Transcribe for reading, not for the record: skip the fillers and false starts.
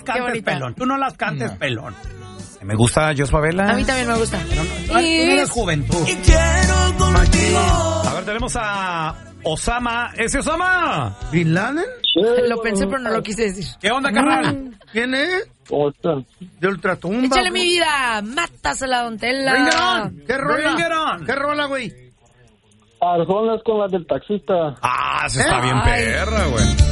las cantes, pelón. Tú no las cantes, pelón. Me gusta Jos Favela. A mí también me gusta. Tú eres juventud. Y quiero contigo. A ver, tenemos a Osama. ¿Ese Osama? ¿Bin Laden? Lo pensé, pero no lo quise decir. ¿Qué onda, carnal? ¿Quién es? ¿Cómo están? De Ultratumba. Échale mi vida, mátasela, don Tela. Bring it on. ¿Qué rola? Bring it on. ¿Qué rola, güey? Arjonas con las del taxista. Ah, se está bien perra, güey.